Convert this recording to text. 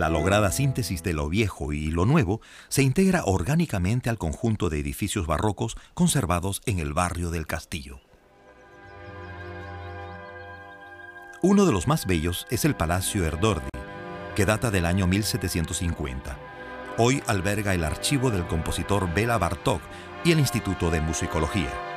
La lograda síntesis de lo viejo y lo nuevo se integra orgánicamente al conjunto de edificios barrocos conservados en el barrio del Castillo. Uno de los más bellos es el Palacio Erdordi, que data del año 1750. Hoy alberga el archivo del compositor Béla Bartók y el Instituto de Musicología.